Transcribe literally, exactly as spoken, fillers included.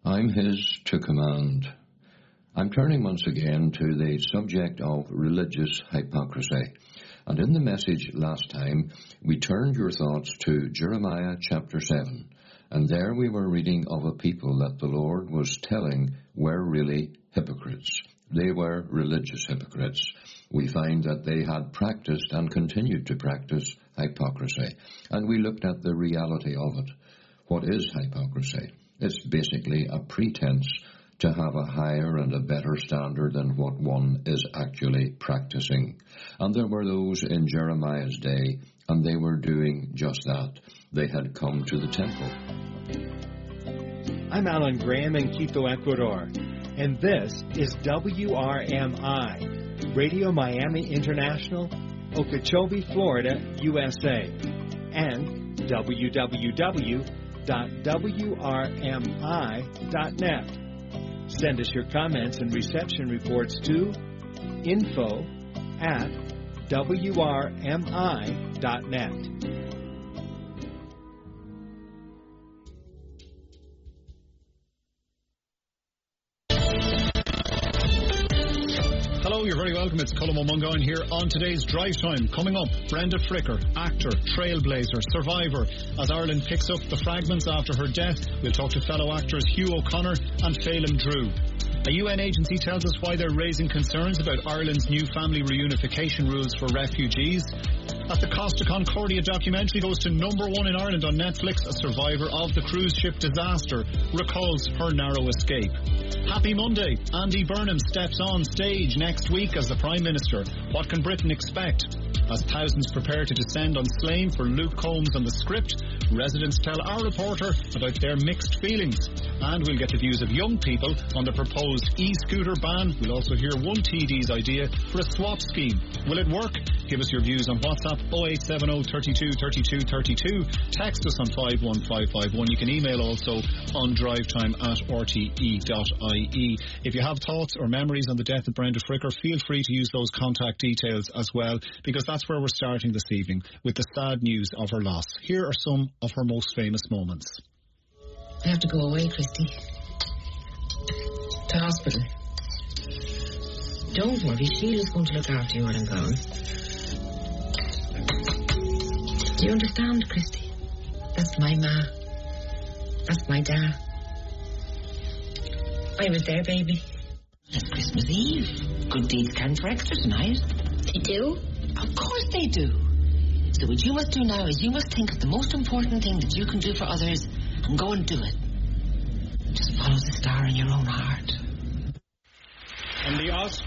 I'm His to command. I'm turning once again to the subject of religious hypocrisy. And in the message last time, we turned your thoughts to Jeremiah chapter seven. And there we were reading of a people that the Lord was telling were really hypocrites. They were religious hypocrites. We find that they had practiced and continued to practice hypocrisy. And we looked at the reality of it. What is hypocrisy? It's basically a pretense to have a higher and a better standard than what one is actually practicing. And there were those in Jeremiah's day, and they were doing just that. They had come to the temple. I'm Alan Graham in Quito, Ecuador, and this is W R M I, Radio Miami International, Okeechobee, Florida, U S A, and w w w dot w r m i dot net. Send us your comments and reception reports to info at w r m i dot net. Hello, you're very welcome. It's Colm O'Mungan here on today's Drive Time. Coming up, Brenda Fricker, actor, trailblazer, survivor. As Ireland picks up the fragments after her death, we'll talk to fellow actors Hugh O'Connor and Phelim Drew. A U N agency tells us why they're raising concerns about Ireland's new family reunification rules for refugees. As the Costa Concordia documentary goes to number one in Ireland on Netflix, a survivor of the cruise ship disaster recalls her narrow escape. Happy Monday. Andy Burnham steps on stage next week as the Prime Minister. What can Britain expect? As thousands prepare to descend on Slane for Luke Combs and the script, residents tell our reporter about their mixed feelings. And we'll get the views of young people on the proposed e-scooter ban. We'll also hear one T D's idea for a swap scheme. Will it work? Give us your views on WhatsApp oh eight seven oh, thirty-two, thirty-two, thirty-two. Text us on five one five five one. You can email also on drivetime at r t e dot i e. If you have thoughts or memories on the death of Brenda Fricker, feel free to use those contact details as well, because that's where we're starting this evening, with the sad news of her loss. Here are some of her most famous moments. I have to go away, Christy. To hospital. Don't worry, Sheila's going to look after you when I'm gone. Do you understand, Christy? That's my ma. That's my dad. I was there, baby. It's Christmas Eve. Good deeds count for extra tonight. They do? Of course they do. So what you must do now is you must think of the most important thing that you can do for others and go and do it. Just follow the star in your own heart. And the Oscar